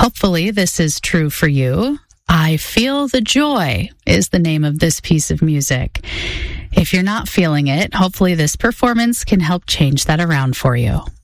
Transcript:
Hopefully this is true for you. I Feel the Joy is the name of this piece of music. If you're not feeling it, hopefully this performance can help change that around for you.